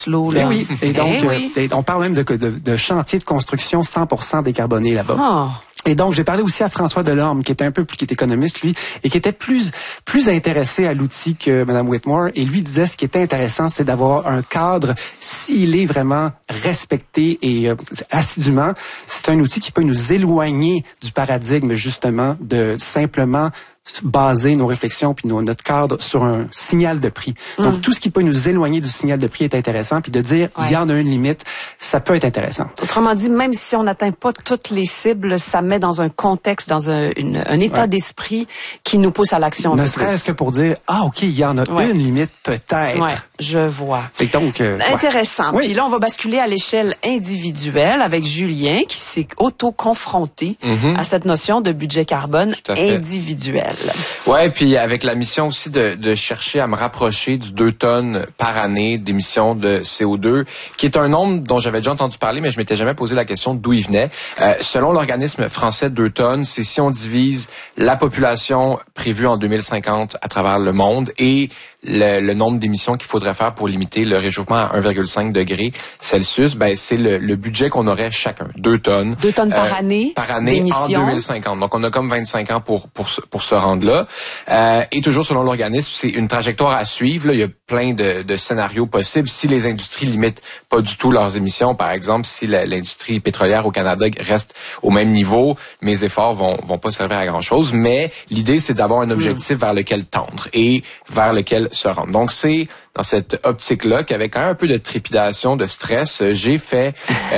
Là. Oui. Et donc, on parle même de chantier de construction 100% décarboné là-bas. Oh. Et donc, j'ai parlé aussi à François Delorme, qui est économiste, lui, et qui était plus intéressé à l'outil que Mme Whitmore. Et lui disait, ce qui était intéressant, c'est d'avoir un cadre, s'il est vraiment respecté et assidûment, c'est un outil qui peut nous éloigner du paradigme, justement, de simplement baser nos réflexions puis notre cadre sur un signal de prix. Donc, tout ce qui peut nous éloigner du signal de prix est intéressant. Puis de dire, il y en a une limite, ça peut être intéressant. Autrement dit, même si on n'atteint pas toutes les cibles, ça met dans un contexte, dans un état d'esprit qui nous pousse à l'action. Ne serait-ce que pour dire, OK, il y en a une limite, peut-être. Ouais, je vois. Et donc, intéressant. Puis là, on va basculer à l'échelle individuelle avec Julien qui s'est auto-confronté à cette notion de budget carbone individuel. Ouais, puis avec la mission aussi de chercher à me rapprocher du 2 tonnes par année d'émissions de CO2, qui est un nombre dont j'avais déjà entendu parler, mais je m'étais jamais posé la question d'où il venait. Selon l'organisme français 2 tonnes, c'est si on divise la population prévue en 2050 à travers le monde et le nombre d'émissions qu'il faudrait faire pour limiter le réchauffement à 1,5 degré Celsius, ben c'est le budget qu'on aurait chacun, 2 tonnes. 2 tonnes par année en 2050. Donc on a comme 25 ans pour se rendre là. Et toujours selon l'organisme, c'est une trajectoire à suivre. Là, il y a plein de scénarios possibles. Si les industries limitent pas du tout leurs émissions, par exemple, si l'industrie pétrolière au Canada reste au même niveau, mes efforts vont pas servir à grand chose. Mais l'idée, c'est d'avoir un objectif vers lequel tendre et vers lequel se rendre. Donc, c'est dans cette optique-là qu'avec un peu de trépidation, de stress, j'ai fait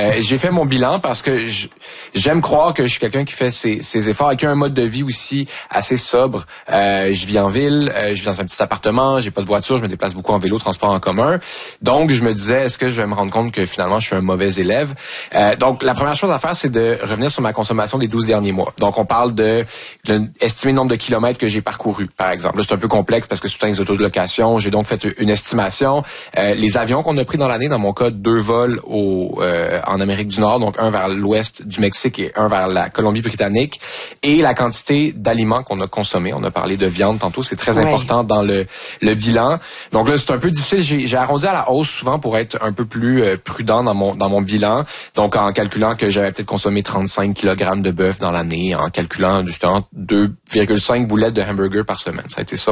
mon bilan parce que j'aime croire que je suis quelqu'un qui fait ses efforts et qui a un mode de vie aussi assez sobre. Je vis en ville, je vis dans un petit appartement, j'ai pas de voiture, je me déplace beaucoup en vélo, transport en commun. Donc, je me disais, est-ce que je vais me rendre compte que finalement, je suis un mauvais élève? Donc, la première chose à faire, c'est de revenir sur ma consommation des 12 derniers mois. Donc, on parle estimer le nombre de kilomètres que j'ai parcouru, par exemple. Là, c'est un peu complexe parce que c'est tout les autos de location. J'ai donc fait une estimation. Les avions qu'on a pris dans l'année, dans mon cas, 2 vols en Amérique du Nord, donc un vers l'ouest du Mexique et un vers la Colombie-Britannique, et la quantité d'aliments qu'on a consommés. On a parlé de viande tantôt, c'est très important dans le bilan. Donc là, c'est un peu difficile. J'ai arrondi à la hausse souvent pour être un peu plus prudent dans mon bilan. Donc en calculant que j'avais peut-être consommé 35 kg de bœuf dans l'année, en calculant justement 2,5 boulettes de hamburger par semaine. Ça a été ça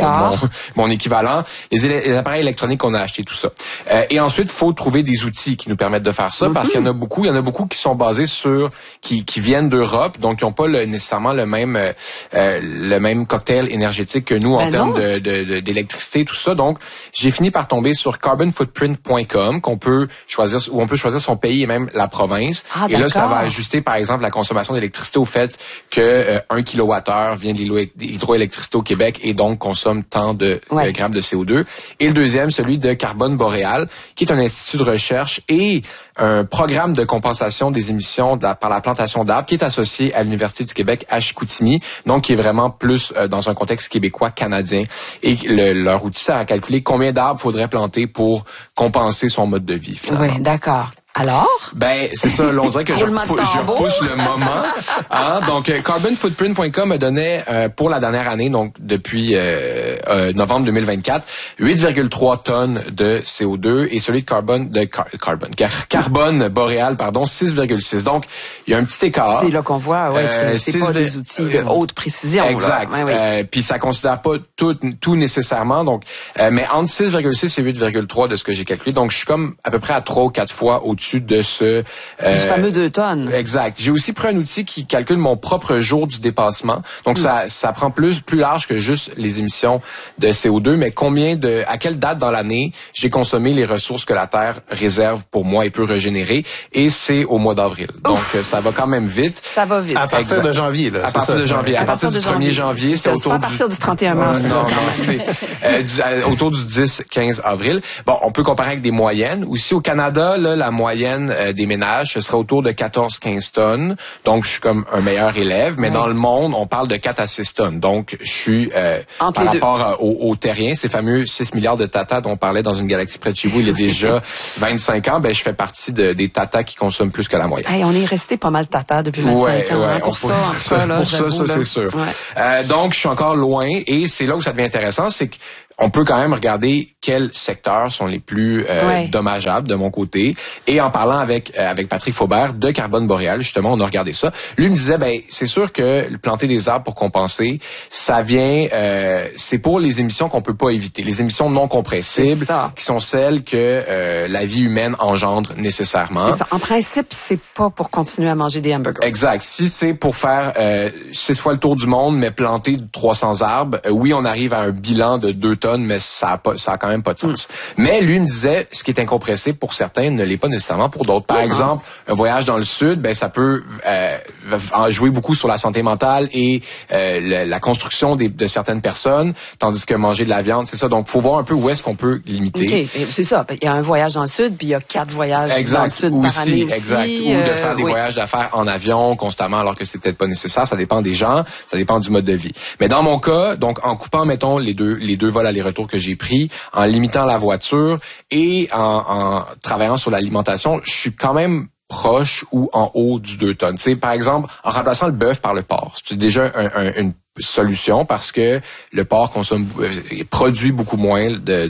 mon équivalent. Les appareils électroniques qu'on a achetés, tout ça. Et ensuite, faut trouver des outils qui nous permettent de faire ça, parce qu'il y en a beaucoup. Il y en a beaucoup qui sont basés sur qui viennent d'Europe, donc qui n'ont pas nécessairement le même cocktail énergétique que nous en termes d'électricité, tout ça. Donc, j'ai fini par tomber sur carbonfootprint.com où on peut choisir son pays et même la province. Et là, ça va ajuster, par exemple, la consommation d'électricité au fait que 1 kWh vient de l'hydroélectricité au Québec et donc consomme tant de grammes de CO2. Et le deuxième, celui de Carbone Boréal, qui est un institut de recherche et un programme de compensation des émissions par la plantation d'arbres qui est associé à l'Université du Québec à Chicoutimi, donc qui est vraiment plus dans un contexte québécois-canadien. Et leur outil sert à calculer combien d'arbres faudrait planter pour compenser son mode de vie, finalement. Oui, d'accord. Alors? Ben, c'est ça, on dirait que je repousse le moment. Donc, carbonfootprint.com me donnait, pour la dernière année, donc depuis novembre 2024, 8,3 tonnes de CO2 et celui de carbone boréal, 6,6. Donc, il y a un petit écart. C'est là qu'on voit, que c'est pas des outils de haute précision. Exact. Puis ça considère pas tout nécessairement. Donc, mais entre 6,6 et 8,3 de ce que j'ai calculé. Donc, je suis comme à peu près à 3 ou 4 fois au-dessus de ce fameux 2 tonnes. Exact. J'ai aussi pris un outil qui calcule mon propre jour du dépassement. Donc ça prend plus large que juste les émissions de CO2, mais à quelle date dans l'année j'ai consommé les ressources que la Terre réserve pour moi et peut régénérer, et c'est au mois d'avril. Donc ça va quand même vite. Ça va vite. À partir de janvier là. À partir de janvier. À partir du 1er janvier, c'est autour à partir du 31 mars. Non, c'est autour du 10-15 avril. Bon, on peut comparer avec des moyennes. Aussi au Canada, là, la moyenne des ménages, ce serait autour de 14-15 tonnes. Donc, je suis comme un meilleur élève. Mais dans le monde, on parle de 4 à 6 tonnes. Donc, je suis, par rapport aux terriens, ces fameux 6 milliards de tatas dont on parlait dans une galaxie près de chez vous il y a déjà 25 ans, je fais partie des tatas qui consomment plus que la moyenne. Hey, on est resté pas mal tatas depuis 25 ans. Pour ça, c'est sûr. Donc, je suis encore loin. Et c'est là où ça devient intéressant, c'est que on peut quand même regarder quels secteurs sont les plus dommageables de mon côté. Et en parlant avec Patrick Faubert de Carbone Boréal, justement, on a regardé ça. Lui me disait, c'est sûr que planter des arbres pour compenser, ça vient, c'est pour les émissions qu'on peut pas éviter, les émissions non compressibles, qui sont celles que la vie humaine engendre nécessairement. C'est ça. En principe, c'est pas pour continuer à manger des hamburgers. Exact. Si c'est pour faire 6 fois le tour du monde, mais planter 300 arbres, oui, on arrive à un bilan de 2 tonnes, mais ça a quand même pas de sens. Mais lui me disait, ce qui est incompressible pour certains ne l'est pas nécessairement pour d'autres. Par exemple, un voyage dans le sud, ça peut jouer beaucoup sur la santé mentale et la construction de certaines personnes, tandis que manger de la viande, c'est ça. Donc, faut voir un peu où est-ce qu'on peut limiter. OK, c'est ça. Il y a un voyage dans le sud, puis il y a 4 voyages dans le sud par année aussi. Exact. Ou de faire des voyages d'affaires en avion constamment, alors que c'est peut-être pas nécessaire. Ça dépend des gens, ça dépend du mode de vie. Mais dans mon cas, donc en coupant, mettons, les deux vols aller-retour que j'ai pris, en limitant la voiture et en travaillant sur l'alimentation, je suis quand même proche ou en haut du 2 tonnes. T'sais, par exemple, en remplaçant le bœuf par le porc, c'est déjà une solution parce que le porc produit beaucoup moins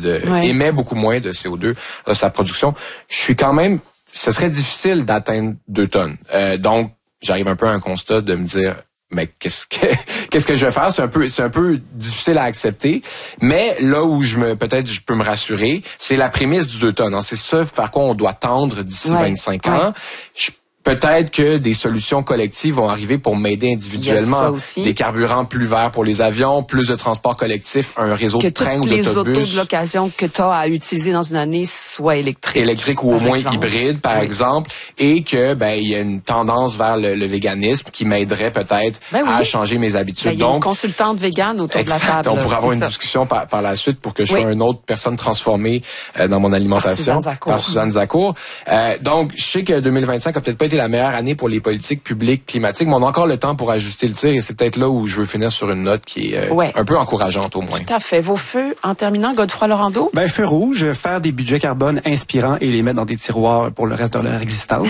émet beaucoup moins de CO2 dans sa production. Je suis quand même, ce serait difficile d'atteindre 2 tonnes. Donc, j'arrive un peu à un constat de me dire, mais qu'est-ce que je vais faire? C'est un peu difficile à accepter. Mais là où peut-être je peux me rassurer, c'est la prémisse du 2 tonnes. Hein. C'est ça vers quoi on doit tendre d'ici 25 ans. Peut-être que des solutions collectives vont arriver pour m'aider individuellement. Des carburants plus verts pour les avions, plus de transport collectif, un réseau de trains ou d'autobus. Que toutes les autos de l'occasion que tu as à utiliser dans une année soient électriques. Électriques ou au moins hybrides, par exemple. Et que il y a une tendance vers le véganisme qui m'aiderait peut-être à changer mes habitudes. Il y a une consultante végane autour de la table. On pourrait avoir une discussion par la suite pour que je sois une autre personne transformée dans mon alimentation. Par Suzanne Zacour. Donc, je sais que 2025 a peut-être pas été la meilleure année pour les politiques publiques climatiques, mais on a encore le temps pour ajuster le tir et c'est peut-être là où je veux finir sur une note qui est un peu encourageante au moins. Tout à fait. Vos feux, en terminant, Godefroy Laurando? Feu rouge, faire des budgets carbone inspirants et les mettre dans des tiroirs pour le reste de leur existence.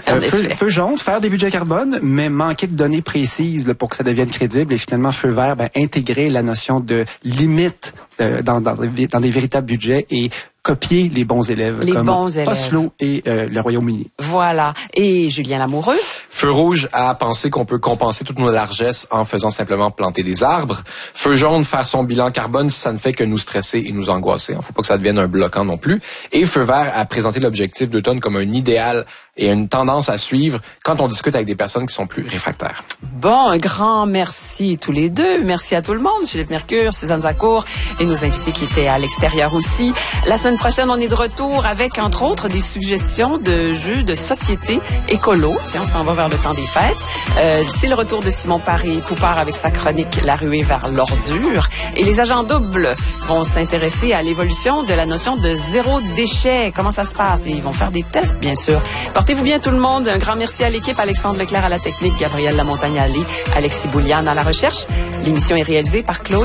Feu jaune, faire des budgets carbone, mais manquer de données précises pour que ça devienne crédible. Et finalement, feu vert, intégrer la notion de limite dans des véritables budgets et copier les bons élèves comme Oslo et le Royaume-Uni. Voilà. Et Julien Lamoureux? Feu rouge à penser qu'on peut compenser toutes nos largesses en faisant simplement planter des arbres. Feu jaune, faire son bilan carbone si ça ne fait que nous stresser et nous angoisser. Il ne faut pas que ça devienne un bloquant non plus. Et feu vert à présenter l'objectif de tonnes comme un idéal et une tendance à suivre quand on discute avec des personnes qui sont plus réfractaires. Bon, un grand merci tous les deux. Merci à tout le monde. Philippe Mercure, Suzanne Zacour et nos invités qui étaient à l'extérieur aussi. La semaine prochaine, on est de retour avec, entre autres, des suggestions de jeux de société écolo. Tiens, on s'en va vers le temps des fêtes. C'est le retour de Simon Poupard avec sa chronique La ruée vers l'ordure. Et les agents doubles vont s'intéresser à l'évolution de la notion de zéro déchet. Comment ça se passe? Et ils vont faire des tests, bien sûr. Portez-vous bien tout le monde. Un grand merci à l'équipe. Alexandre Leclerc à la technique, Gabrielle Lamontagne-Allé, Alexis Bouliane à la recherche. L'émission est réalisée par Claude